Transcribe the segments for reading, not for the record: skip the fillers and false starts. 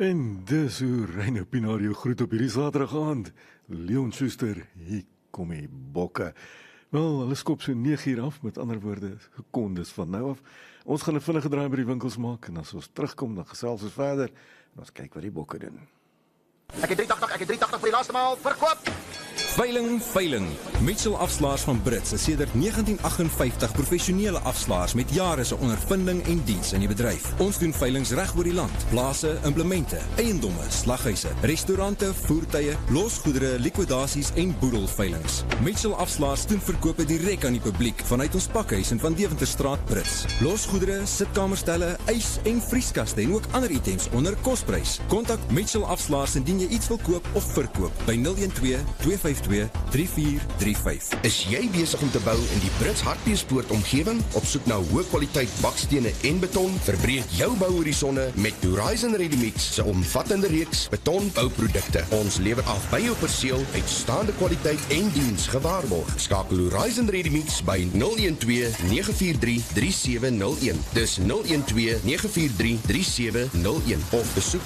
En dis hoe Reino Pinario groet op hierdie Saterdag aand. Leon Schuster, hier kom die bokke. Wel, hulle skop so 9 uur af, met ander woorde, sekondes van nou af. Ons gaan 'n vinnige draai by die winkels maak en as ons terugkom, dan gesels ons verder en ons kyk wat die bokke doen. Ek het 380 vir die laaste maal verkoop. Veiling. Mitchell Afslaers van Brits is sedert 1958 professionele afslaers met jare se ondervinding en diens in die bedryf. Ons doen veilings reg oor die land. Plase, implemente, eiendomme, slaghuise, restaurante, voertuie, losgoedere, likwidasies en boedelveilings. Mitchell Afslaers doen verkope direk aan die publiek vanuit ons pakhuis in Van Deventerstraat Brits. Losgoedere, sitkamerstelle, ys en vrieskaste en ook ander items onder kosprys. Kontak Mitchell Afslaers indien jy iets wil koop of verkoop by 012 252 3435. Is jy besig om te bou in die Brits Hartbeespoort omgewing? Op soek na hoë kwaliteit bakstene en beton? Verbreek jou bouhorisonne met Horizon Ready Mix se omvattende reeks betonbouprodukte. Ons lewer af by jou perseel uitstaande kwaliteit en diens gewaarborg. Skakel Horizon Ready Mix by 012 943 3701. Dis 012 943 3701 of besoek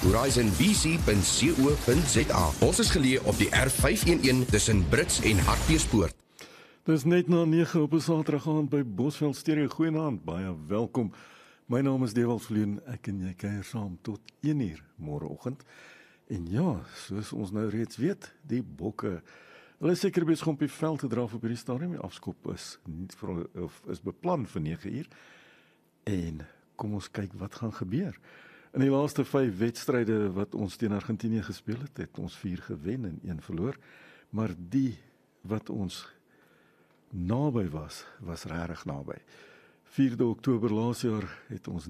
horizonbc.co.za. Ons is geleë op die R511 tussen Brits en Hartbeespoort. Dis net na 9 op 'n Saterdag aand by Bosveld Stereo. Goeienaand, baie welkom. My naam is Dewald Vloen, ek en jy kuier saam tot 1 uur môreoggend. En ja, soos ons nou reeds weet, die bokke, hulle is seker besig om op die veld te draf op hierdie stadium. Die afskop is beplan vir 9 uur. En kom ons kyk wat gaan gebeur. In die laaste 5 wedstryde wat ons teen Argentinië gespeel het, het ons 4 gewen en 1 verloor. Maar die wat ons naby was regtig naby. 4de Oktober laas jaar het ons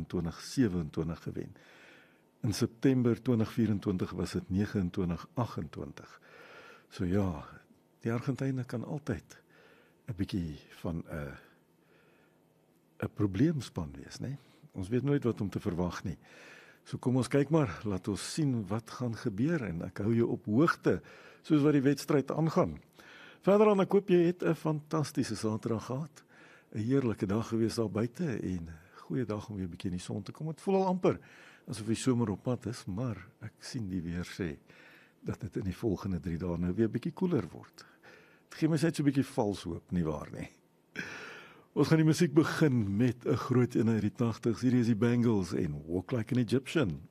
29-27 gewen. In September 2024 was dit 29-28. So ja, die Argentyne kan altyd 'n bietjie van 'n probleemspan wees, né? Ons weet nooit wat om te verwag nie. So kom ons kyk maar, laat ons sien wat gaan gebeur en ek hou jou op hoogte soos wat die wedstryd aangaan. Verder aan, ek hoop jy het 'n fantastiese Saterdag gehad. 'n Heerlike dag gewees daar buite en goeie dag om weer 'n bietjie in die son te kom. Dit voel al amper asof die somer op pad is, maar ek sien die weer sê dat dit in die volgende 3 dae nou weer 'n bietjie koeler word. Dit gee my net so 'n bietjie vals hoop, nie waar nie? Ons gaan die musiek begin met 'n groot een uit die 80s. Hier is die Bangles en Walk Like an Egyptian.